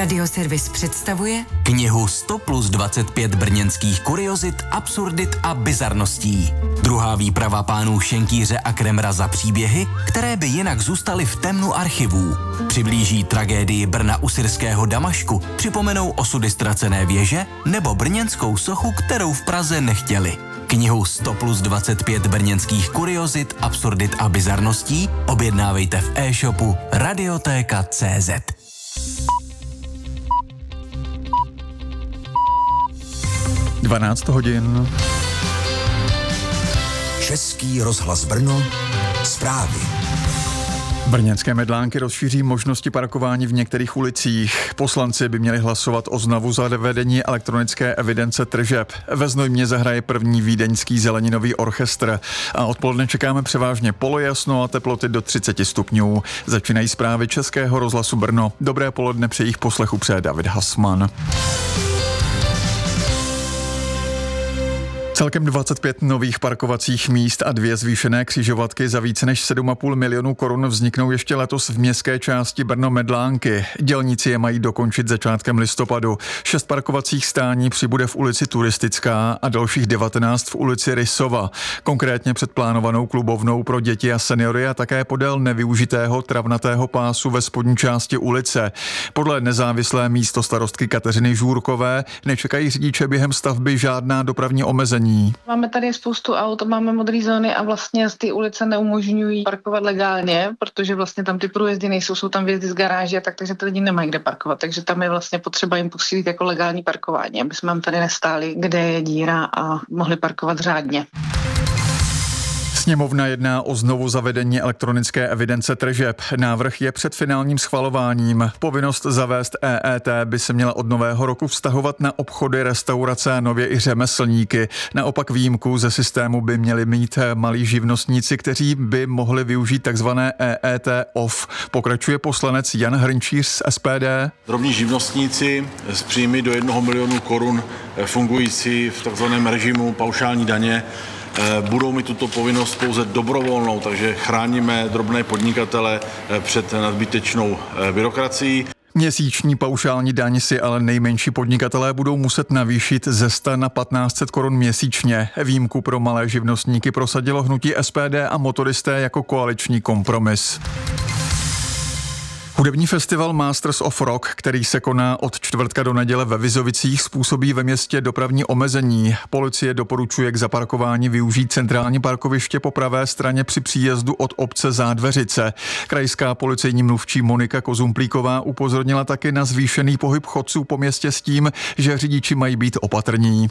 Radioservis představuje knihu 100 plus 25 brněnských kuriozit, absurdit a bizarností. Druhá výprava pánů Šenkýře a Kremra za příběhy, které by jinak zůstaly v temnu archivů. Přiblíží tragédii Brna u syrského Damašku, připomenou osudy ztracené věže nebo brněnskou sochu, kterou v Praze nechtěli. Knihu 100 plus 25 brněnských kuriozit, absurdit a bizarností objednávejte v e-shopu Radiotéka.cz. (12:00). Český rozhlas Brno, zprávy. Brněnské Medlánky rozšíří možnosti parkování v některých ulicích. Poslanci by měli hlasovat o znovu zavedení elektronické evidence tržeb. Ve Znojmě zahraje první vídeňský zeleninový orchestr. A odpoledne čekáme převážně polojasno a teploty do 30 stupňů. Začínají zprávy Českého rozhlasu Brno. Dobré poledne, při jejich poslechu přeje David Hasman. Celkem 25 nových parkovacích míst a 2 zvýšené křižovatky za více než 7,5 milionu korun vzniknou ještě letos v městské části Brno Medlánky. Dělníci je mají dokončit začátkem listopadu. 6 parkovacích stání přibude v ulici Turistická a dalších 19 v ulici Rysova. Konkrétně před plánovanou klubovnou pro děti a seniory a také podél nevyužitého travnatého pásu ve spodní části ulice. Podle nezávislé místostarostky Kateřiny Žůrkové nečekají řidiče během stavby žádná dopravní omezení. Máme tady spoustu aut, máme modré zóny a vlastně ty ulice neumožňují parkovat legálně, protože vlastně tam ty průjezdy nejsou, jsou tam výjezdy z garáže, takže ty lidi nemají kde parkovat, takže tam je vlastně potřeba jim posílit jako legální parkování, aby jsme tam tady nestáli, kde je díra a mohli parkovat řádně. Sněmovna jedná o znovu zavedení elektronické evidence tržeb. Návrh je před finálním schvalováním. Povinnost zavést EET by se měla od nového roku vztahovat na obchody, restaurace a nově i řemeslníky. Naopak výjimku ze systému by měli mít malí živnostníci, kteří by mohli využít takzvané EET off. Pokračuje poslanec Jan Hrnčíř z SPD. Drobní živnostníci s příjmy do 1 milionu korun fungující v takzvaném režimu paušální daně budou mít tuto povinnost pouze dobrovolnou, takže chráníme drobné podnikatele před nadbytečnou byrokracií. Měsíční paušální daň si ale nejmenší podnikatelé budou muset navýšit ze 100 na 1500 korun měsíčně. Výjimku pro malé živnostníky prosadilo hnutí SPD a motoristé jako koaliční kompromis. Hudební festival Masters of Rock, který se koná od čtvrtka do neděle ve Vizovicích, způsobí ve městě dopravní omezení. Policie doporučuje k zaparkování využít centrální parkoviště po pravé straně při příjezdu od obce Zádveřice. Krajská policejní mluvčí Monika Kozumplíková upozornila taky na zvýšený pohyb chodců po městě s tím, že řidiči mají být opatrní.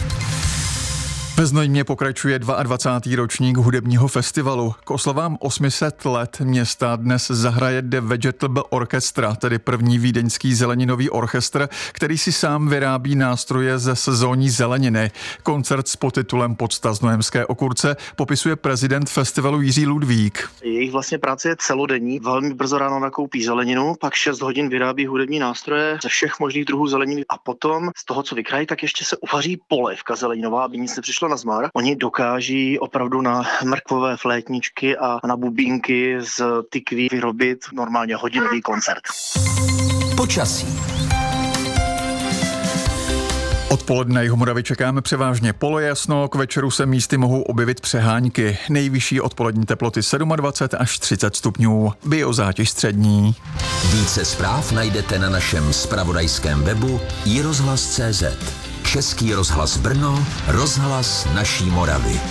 Ve Znojmě pokračuje 22. ročník hudebního festivalu. K oslavám 800 let města dnes zahraje The Vegetable Orchestra, tedy první vídeňský zeleninový orchestr, který si sám vyrábí nástroje ze sezónní zeleniny. Koncert s podtitulem Pocta znojemské okurce popisuje prezident festivalu Jiří Ludvík. Jejich vlastně práce je celodenní. Velmi brzo ráno nakoupí zeleninu, pak 6 hodin vyrábí hudební nástroje ze všech možných druhů zeleniny a potom z toho, co vykrají, tak ještě se uvaří polévka zeleninová, aby nic nepřišlo na zmar. Oni dokáží opravdu na mrkvové flétničky a na bubínky z tykví vyrobit normálně hodinový koncert. Počasí. Odpoledne Jihomoravy čekáme převážně polojasno, k večeru se místy mohou objevit přehánky. Nejvyšší odpolední teploty 27 až 30 stupňů, biozátěž střední. Více zpráv najdete na našem zpravodajském webu iRozhlas.cz. Český rozhlas Brno, rozhlas naší Moravy.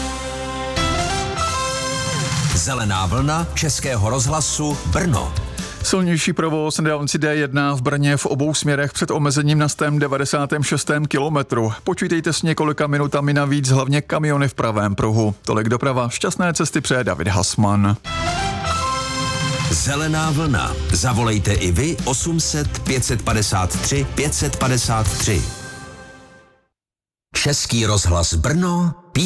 Zelená vlna Českého rozhlasu Brno. Silnější provoz na dálnici D1 v Brně v obou směrech před omezením na 196. kilometru. Počítejte s několika minutami navíc, hlavně kamiony v pravém pruhu. Tolik doprava, šťastné cesty přeje David Hasman. Zelená vlna. Zavolejte i vy 800 553 553. Český rozhlas Brno,